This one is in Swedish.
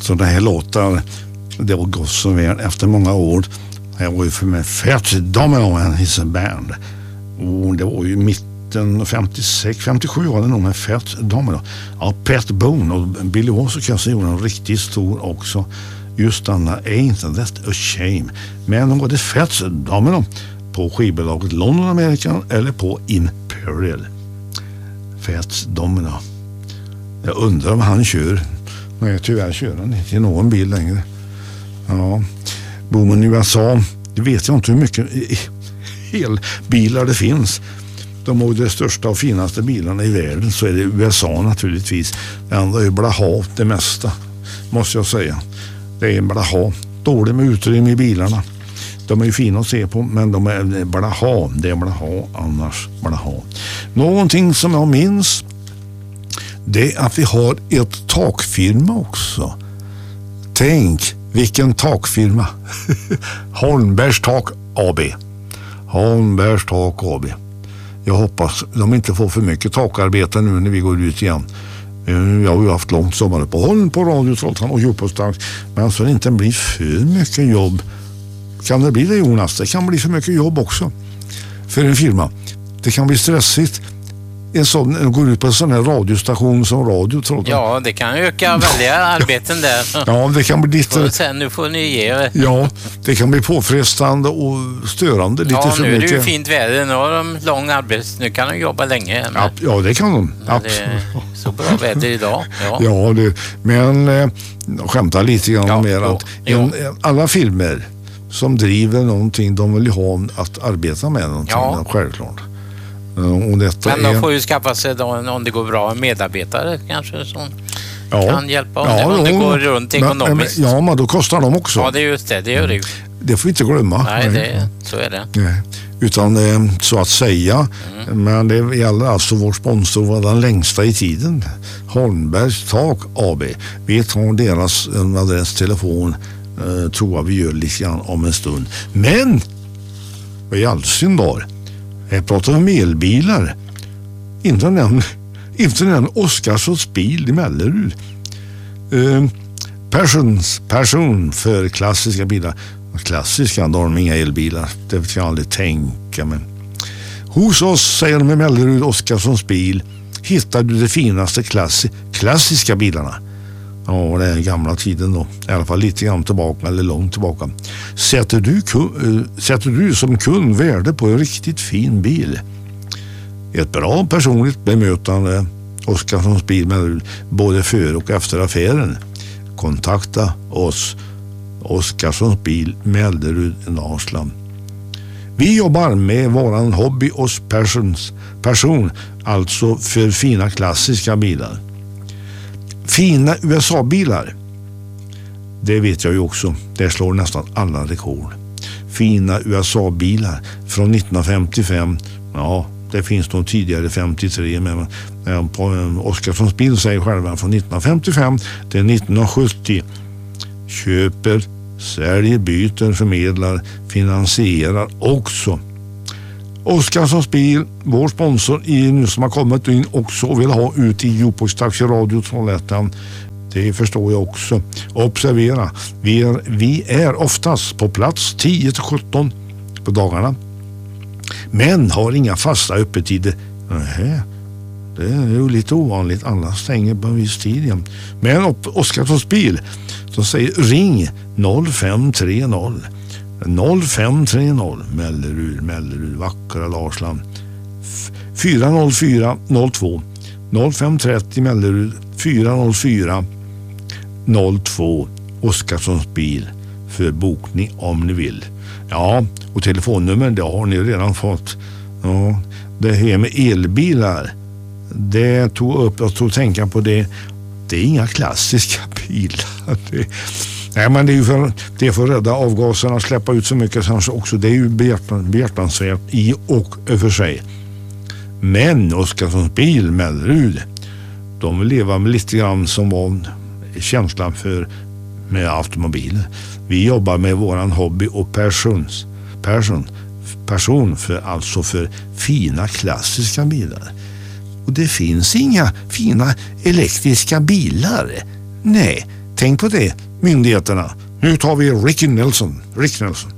Så det här låtar, det har gått så väl efter många år. Jag var ju för mig Fats Domino and his band. Och det var ju mitten 56, 57 var det nog med Fats Domino. Ja, Pat Boone och Billy Walsh gjorde en riktigt stor också. Just denna Ain't That a Shame. Men de var det Fats Domino på skivbolaget London American eller på Imperial. Fats Domino. Jag undrar om han kör. Men tyvärr kör han inte i någon bil längre. Ja, boomen i USA, det vet jag inte hur mycket elbilar det finns. De har det största och finaste bilarna i världen, så är det USA naturligtvis. Det andra är ju blaha, det mesta, måste jag säga. Det är blaha, dåligt med utrymme i bilarna. De är ju fina att se på, men de är blaha, det är blaha, annars blaha. Någonting som jag minns, det är att vi har ett takfirma också. Tänk vilken takfirma. Holmbergs Tak AB. Holmbergs Tak AB. Jag hoppas de inte får för mycket takarbete nu när vi går ut igen. Jag har ju haft långt sommaruppehåll på Radio Trollhättan och Djupåstad. Men så det inte blir för mycket jobb. Kan det bli det, Jonas? Det kan bli för mycket jobb också. För en firma. Det kan bli stressigt. En sån går ut på en sån här radiostation som Radio Trollhättan. Ja, det kan öka välja arbeten där. Ja, det kan bli lite... Sen, nu får ni ge. Ja, det kan bli påfrestande och störande lite för mycket. Ja, nu är det ju fint väder. Nu har de lång arbets... Nu kan de jobba länge. Men... Ja, det kan de. Det är så bra väder idag. Ja, ja men skämta lite grann mer att alla filmer som driver någonting, de vill ju ha att arbeta med någonting, självklart. Och detta men de får ju skaffa sig då, om det går bra, en medarbetare kanske som kan hjälpa om det går runt ekonomiskt. Men då kostar de också. Ja, det är just det gör det ju. Det får vi inte glömma. Nej, så är det. Nej. Utan så att säga, men det gäller alltså vår sponsor var den längsta i tiden. Holmbergs Tak AB. Vi tar deras adresstelefon, tror jag vi gör lite grann om en stund. Men, vad i all synd var, jag pratar om elbilar. Inte nämn Oskarssons bil i Mellerud. Passion för klassiska bilar. Klassiska, då har de inga elbilar. Det kan jag aldrig tänka. Men hos oss, säger de i Mellerud, Oskarssons bil, hittar du de finaste klassiska bilarna. Ja, det är gamla tiden då. I alla fall lite grann tillbaka eller långt tillbaka. Sätter du som kund värde på en riktigt fin bil? Ett bra personligt bemötande Oskarssons bil med både före och efter affären. Kontakta oss. Oskarssons bil Mellerud Dalsland. Vi jobbar med våran hobby och passion, alltså för fina klassiska bilar. Fina USA-bilar, det vet jag ju också, det slår nästan alla rekord. Fina USA-bilar från 1955, ja, det finns nog tidigare 53, men på Oskarssons bil säger själva från 1955 till 1970. Köper, säljer, byter, förmedlar, finansierar också. Oskarssons bil, vår sponsor nu som har kommit in också och vill ha ut i Djupåstads Radio Trollhättan. Det förstår jag också. Observera, vi är oftast på plats 10-17 på dagarna. Men har inga fasta öppettider. Det är ju lite ovanligt. Alla stänger på en viss tid igen. Men Oskarssons bil, så säger ring 0530 Mellerud, vackra Dalsland 40402 0530 Mellerud 40402 Oskarssons bil för bokning om ni vill. Ja, och telefonnummer det har ni redan fått. Ja, det här med elbilar, det tog upp, jag tog tänka på det. Det är inga klassiska bilar. Nej, men det är ju för att rädda avgaserna, släppa ut så mycket kanske också. Det är ju behjärtansvärt i och för sig. Men Oskarssons bil Mellerud, de vill leva med lite grann som var känslan för med automobiler. Vi jobbar med våran hobby och passion för fina klassiska bilar. Och det finns inga fina elektriska bilar. Nej, tänk på det, myndigheterna. Nu tar vi Rick Nelson.